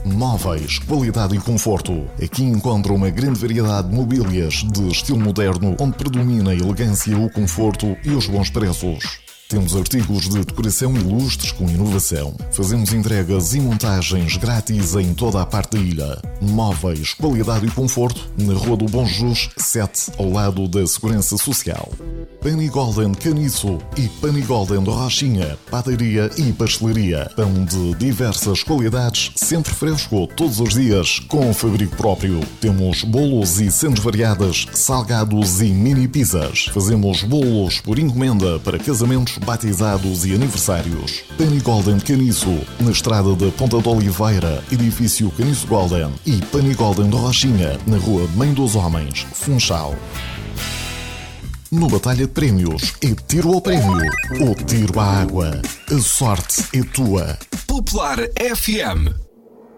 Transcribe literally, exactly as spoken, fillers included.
Móveis, qualidade e conforto. Aqui encontra uma grande variedade de mobílias de estilo moderno, onde predomina a elegância, o conforto e os bons preços. Temos artigos de decoração ilustres com inovação. Fazemos entregas e montagens grátis em toda a parte da ilha. Móveis, qualidade e conforto na Rua do Bom Jesus, sete, ao lado da Segurança Social. Penny Golden Caniço e Penny Golden Rochinha, padaria e pastelaria. Pão de diversas qualidades, sempre fresco, todos os dias, com fabrico próprio. Temos bolos e cenas variadas, salgados e mini pizzas. Fazemos bolos por encomenda para casamentos, batizados e aniversários. Penny Golden Caniço, na estrada da Ponta de Oliveira, edifício Caniço Golden. E Penny Golden Rochinha, na Rua Mãe dos Homens, Funchal. No Batalha de Prémios, é tiro ao prémio ou tiro à água. A sorte é tua. Popular F M.